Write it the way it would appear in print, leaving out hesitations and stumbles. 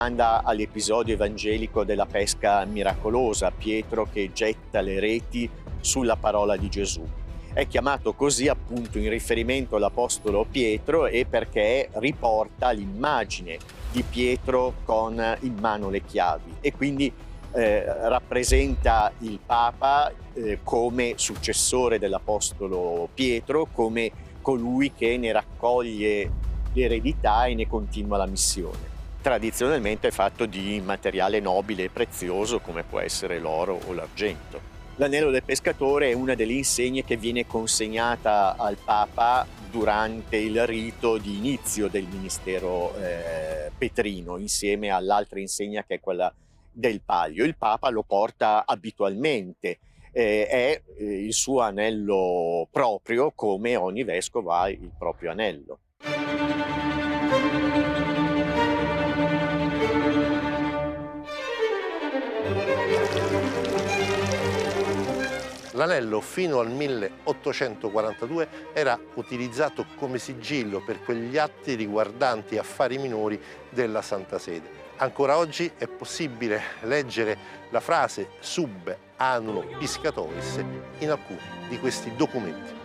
rimanda all'episodio evangelico della pesca miracolosa, Pietro che getta le reti sulla parola di Gesù. È chiamato così appunto in riferimento all'apostolo Pietro e perché riporta l'immagine di Pietro con in mano le chiavi e quindi rappresenta il Papa come successore dell'apostolo Pietro, come colui che ne raccoglie l'eredità e ne continua la missione. Tradizionalmente è fatto di materiale nobile e prezioso come può essere l'oro o l'argento. L'anello del pescatore è una delle insegne che viene consegnata al Papa durante il rito di inizio del ministero petrino, insieme all'altra insegna che è quella del Palio. Il Papa lo porta abitualmente, è il suo anello proprio, come ogni vescovo ha il proprio anello. L'anello fino al 1842 era utilizzato come sigillo per quegli atti riguardanti affari minori della Santa Sede. Ancora oggi è possibile leggere la frase sub annum piscatoris in alcuni di questi documenti.